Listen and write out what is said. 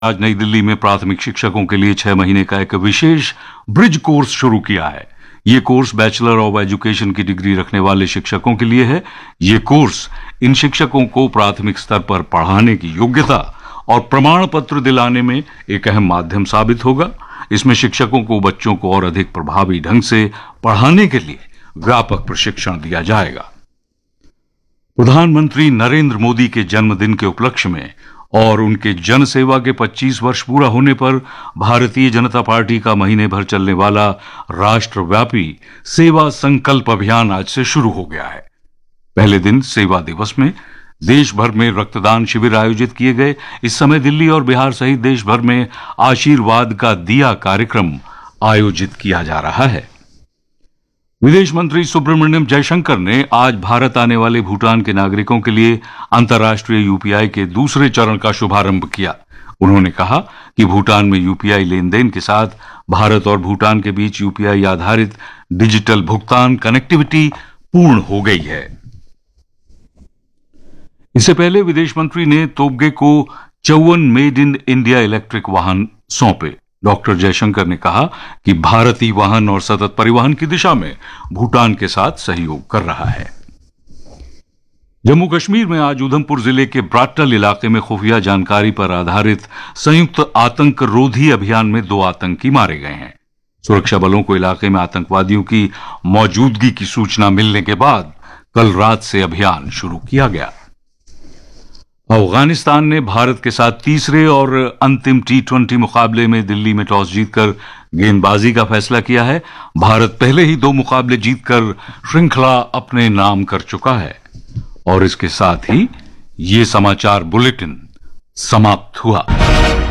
आज नई दिल्ली में प्राथमिक शिक्षकों के लिए 6 महीने का एक विशेष ब्रिज कोर्स शुरू किया है। ये कोर्स बैचलर ऑफ एजुकेशन की डिग्री रखने वाले शिक्षकों के लिए है। ये कोर्स इन शिक्षकों को प्राथमिक स्तर पर पढ़ाने की योग्यता और प्रमाण पत्र दिलाने में एक अहम माध्यम साबित होगा। इसमें शिक्षकों को बच्चों को और अधिक प्रभावी ढंग से पढ़ाने के लिए व्यापक प्रशिक्षण दिया जाएगा। प्रधानमंत्री नरेंद्र मोदी के जन्मदिन के उपलक्ष्य में और उनके जन सेवा के 25 वर्ष पूरा होने पर भारतीय जनता पार्टी का महीने भर चलने वाला राष्ट्रव्यापी सेवा संकल्प अभियान आज से शुरू हो गया है। पहले दिन सेवा दिवस में देश भर में रक्तदान शिविर आयोजित किए गए। इस समय दिल्ली और बिहार सहित देश भर में आशीर्वाद का दिया कार्यक्रम आयोजित किया जा रहा है। विदेश मंत्री सुब्रमण्यम जयशंकर ने आज भारत आने वाले भूटान के नागरिकों के लिए अंतर्राष्ट्रीय यूपीआई के दूसरे चरण का शुभारंभ किया। उन्होंने कहा कि भूटान में यूपीआई लेन देन के साथ भारत और भूटान के बीच यूपीआई आधारित डिजिटल भुगतान कनेक्टिविटी पूर्ण हो गई है। इससे पहले विदेश मंत्री ने तोब्गे को 54 मेड इन इंडिया इलेक्ट्रिक वाहन सौंपे। डॉक्टर जयशंकर ने कहा कि भारत ई वाहन और सतत परिवहन की दिशा में भूटान के साथ सहयोग कर रहा है। जम्मू कश्मीर में आज उधमपुर जिले के ब्राटल इलाके में खुफिया जानकारी पर आधारित संयुक्त आतंक रोधी अभियान में 2 आतंकी मारे गए हैं। सुरक्षा बलों को इलाके में आतंकवादियों की मौजूदगी की सूचना मिलने के बाद कल रात से अभियान शुरू किया गया। अफगानिस्तान ने भारत के साथ तीसरे और अंतिम T20 मुकाबले में दिल्ली में टॉस जीतकर गेंदबाजी का फैसला किया है। भारत पहले ही 2 मुकाबले जीतकर श्रृंखला अपने नाम कर चुका है। और इसके साथ ही ये समाचार बुलेटिन समाप्त हुआ।